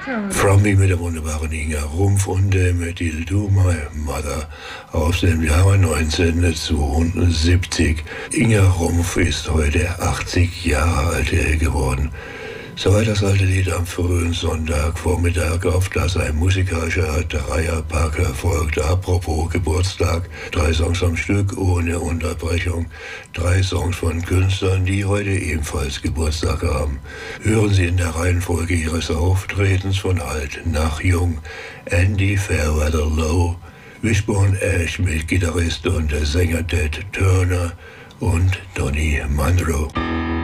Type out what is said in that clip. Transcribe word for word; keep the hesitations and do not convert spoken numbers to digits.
Fromby mit der wunderbaren Inga Rumpf und dem Till Do My Mother aus dem Jahre neunzehnhundertzweiundsiebzig. Inga Rumpf ist heute achtzig Jahre alt geworden. Soweit das alte Lied am frühen Sonntagvormittag, auf das ein musikalischer Dreierpack folgt. Apropos Geburtstag, drei Songs am Stück ohne Unterbrechung. Drei Songs von Künstlern, die heute ebenfalls Geburtstag haben. Hören Sie in der Reihenfolge ihres Auftretens von alt nach jung. Andy Fairweather Low, Wishbone Ash mit Gitarrist und Sänger Ted Turner und Donny Munro.